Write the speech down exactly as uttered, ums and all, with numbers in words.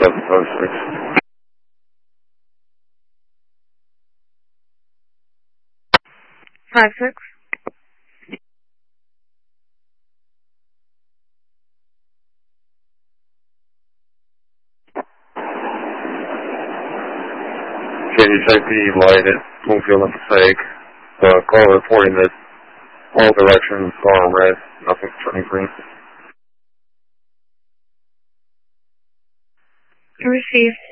seven five six. Five six. Can you check the light at Bloomfield and Passaic? The call reporting that all directions are red, nothing's turning green. Received.